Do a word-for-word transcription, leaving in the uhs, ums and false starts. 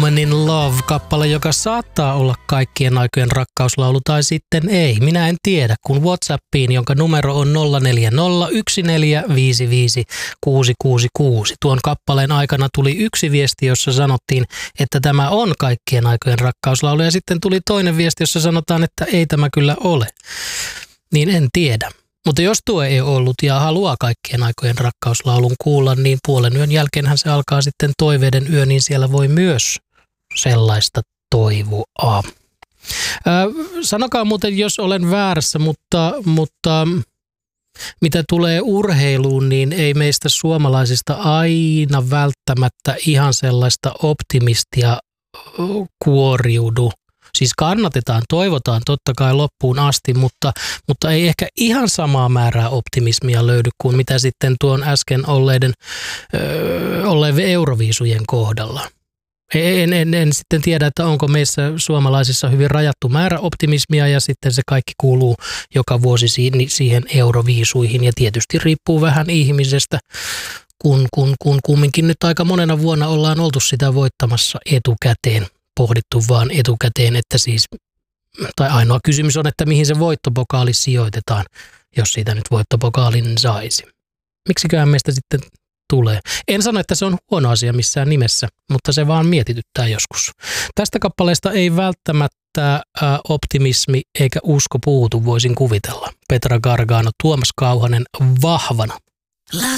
Fallen in Love-kappale, joka saattaa olla kaikkien aikojen rakkauslaulu tai sitten ei. Minä en tiedä, kun WhatsAppiin, jonka numero on nolla neljä nolla yksi neljä viisi viisi kuusi kuusi kuusi. Tuon kappaleen aikana tuli yksi viesti, jossa sanottiin, että tämä on kaikkien aikojen rakkauslaulu, ja sitten tuli toinen viesti, jossa sanotaan, että ei tämä kyllä ole. Niin en tiedä. Mutta jos tuo ei ollut ja haluaa kaikkien aikojen rakkauslaulun kuulla, niin puolen yön jälkeenhän se alkaa sitten toiveiden yö, niin siellä voi myös sellaista toivoa. Ää, sanokaa muuten, jos olen väärässä, mutta, mutta mitä tulee urheiluun, niin ei meistä suomalaisista aina välttämättä ihan sellaista optimistia kuoriudu. Siis kannatetaan, toivotaan totta kai loppuun asti, mutta, mutta ei ehkä ihan samaa määrää optimismia löydy kuin mitä sitten tuon äsken olleiden, öö, olleiden euroviisujen kohdalla. En, en, en sitten tiedä, että onko meissä suomalaisissa hyvin rajattu määrä optimismia ja sitten se kaikki kuuluu joka vuosi siihen euroviisuihin ja tietysti riippuu vähän ihmisestä, kun, kun, kun kumminkin nyt aika monena vuonna ollaan oltu sitä voittamassa etukäteen. Pohdittu vaan etukäteen, että siis, tai ainoa kysymys on, että mihin se voittopokaali sijoitetaan, jos siitä nyt voittopokaalin saisi. Miksiköhän meistä sitten tulee? En sano, että se on huono asia missään nimessä, mutta se vaan mietityttää joskus. Tästä kappaleesta ei välttämättä optimismi eikä usko puutu, voisin kuvitella. Petra Gargano, Tuomas Kauhanen, Vahvana. La